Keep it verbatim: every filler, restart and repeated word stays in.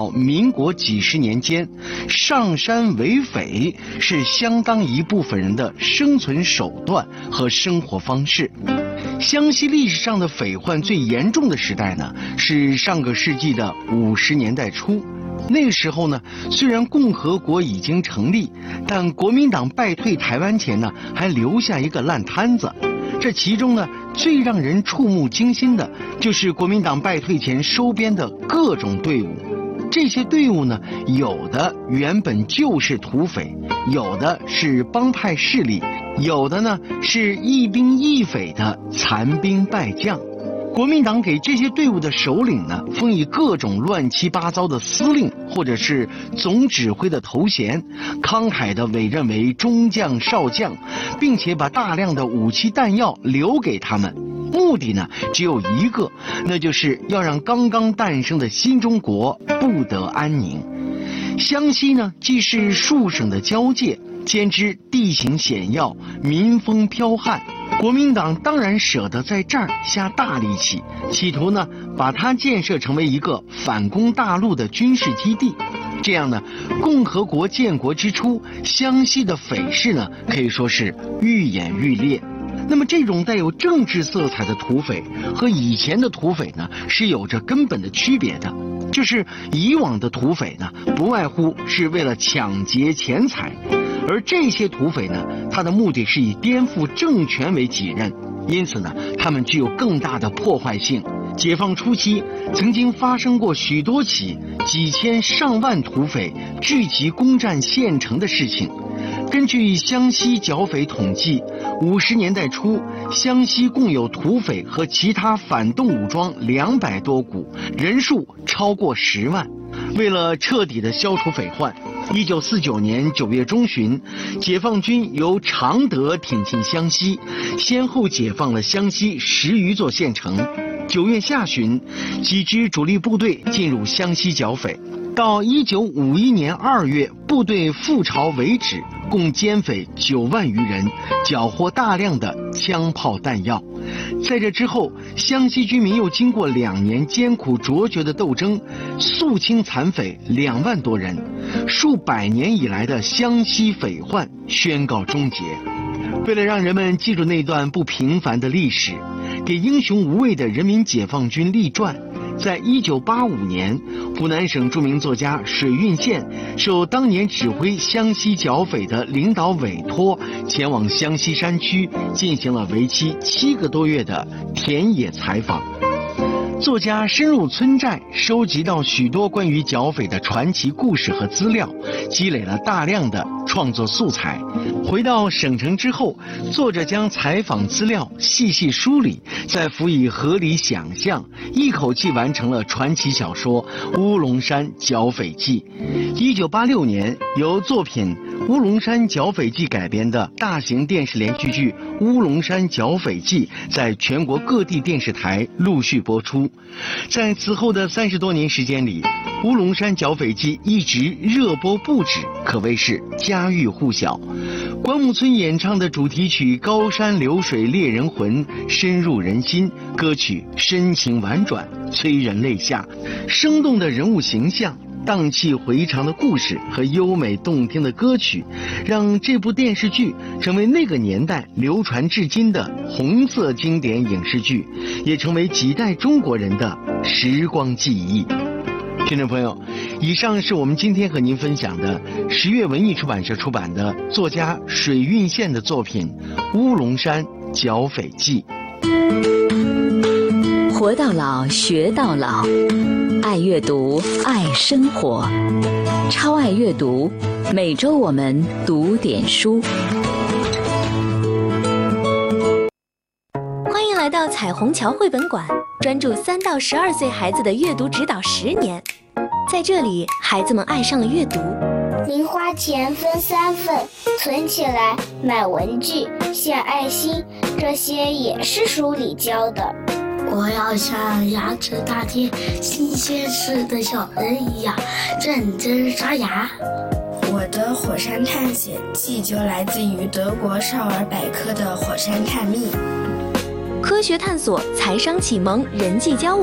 到民国几十年间，上山为匪是相当一部分人的生存手段和生活方式。湘西历史上的匪患最严重的时代呢，是上个世纪的五十年代初。那个时候呢，虽然共和国已经成立，但国民党败退台湾前呢，还留下一个烂摊子。这其中呢，最让人触目惊心的，就是国民党败退前收编的各种队伍。这些队伍呢，有的原本就是土匪，有的是帮派势力，有的呢是义兵义匪的残兵败将。国民党给这些队伍的首领呢，封以各种乱七八糟的司令或者是总指挥的头衔，慷慨地委任为中将少将，并且把大量的武器弹药留给他们。目的呢，只有一个，那就是要让刚刚诞生的新中国不得安宁。湘西呢，既是数省的交界，兼之地形险要，民风剽悍。国民党当然舍得在这儿下大力气，企图呢把它建设成为一个反攻大陆的军事基地。这样呢，共和国建国之初，湘西的匪事呢可以说是愈演愈烈。那么这种带有政治色彩的土匪和以前的土匪呢是有着根本的区别的，就是以往的土匪呢不外乎是为了抢劫钱财，而这些土匪呢，他的目的是以颠覆政权为己任，因此呢，他们具有更大的破坏性。解放初期，曾经发生过许多起几千上万土匪聚集攻占县城的事情。根据湘西剿匪统计，五十年代初，湘西共有土匪和其他反动武装两百多股，人数超过十万。为了彻底的消除匪患，一九四九年九月中旬，解放军由常德挺进湘西，先后解放了湘西十余座县城。九月下旬，几支主力部队进入湘西剿匪。到一九五一年二月，部队覆巢为止，共歼匪九万余人，缴获大量的枪炮弹药。在这之后，湘西军民又经过两年艰苦卓绝的斗争，肃清残匪两万多人，数百年以来的湘西匪患宣告终结。为了让人们记住那段不平凡的历史，给英雄无畏的人民解放军立传，在一九八五年，湖南省著名作家水运县受当年指挥湘西剿匪的领导委托，前往湘西山区进行了为期七个多月的田野采访。作家深入村寨，收集到许多关于剿匪的传奇故事和资料，积累了大量的创作素材。回到省城之后，作者将采访资料细细梳理，再辅以合理想象，一口气完成了传奇小说《乌龙山剿匪记》。一九八六年，由作品《乌龙山剿匪记》改编的大型电视连续剧《乌龙山剿匪记》在全国各地电视台陆续播出。在此后的三十多年时间里，《乌龙山剿匪记》一直热播不止，可谓是家喻户晓。关牧村演唱的主题曲《高山流水猎人魂》深入人心，歌曲深情婉转，催人泪下，生动的人物形象，荡气回肠的故事和优美动听的歌曲，让这部电视剧成为那个年代流传至今的红色经典影视剧，也成为几代中国人的时光记忆。听众朋友，以上是我们今天和您分享的十月文艺出版社出版的作家水运县的作品《乌龙山剿匪记》。 活到老，学到老，爱阅读，爱生活，超爱阅读。每周我们读点书。 欢迎来到彩虹桥绘本馆，专注三到十二岁孩子的阅读指导十年。在这里，孩子们爱上了阅读。 零花钱分三份，存起来买文具、献爱心，这些也是书里教的。 我要像牙齿大贴新鲜事的小人一样认真刷牙。 我的火山探险记就来自于德国少儿百科的火山探秘。 科学探索，财商启蒙，人际交往。